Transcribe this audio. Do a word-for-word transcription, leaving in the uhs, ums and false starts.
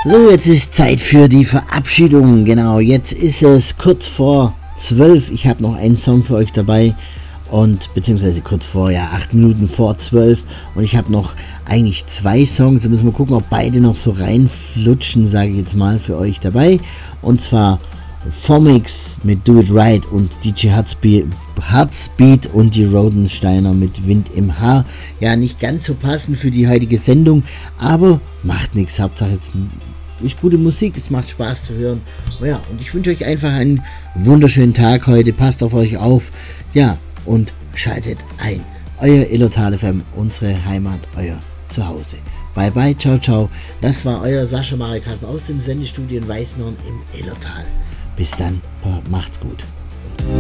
So, jetzt ist Zeit für die Verabschiedung. Genau, jetzt ist es kurz vor zwölf. Ich habe noch einen Song für euch dabei. Und beziehungsweise kurz vor, ja, acht Minuten vor zwölf. Und ich habe noch eigentlich zwei Songs. Da müssen wir gucken, ob beide noch so reinflutschen, sage ich jetzt mal, für euch dabei. Und zwar Phomix mit Do It Right und D J Heartsbeat, Heartsbeat und die Rodensteiner mit Wind im Haar. Ja, nicht ganz so passend für die heutige Sendung, aber macht nichts. Hauptsache es ist gute Musik, es macht Spaß zu hören. Oh ja, und ich wünsche euch einfach einen wunderschönen Tag heute. Passt auf euch auf. Ja, und schaltet ein. Euer Illertal F M, unsere Heimat, euer Zuhause. Bye bye, ciao, ciao. Das war euer Sascha Marekassen aus dem Sendestudio in Weißenhorn im Illertal. Bis dann, macht's gut.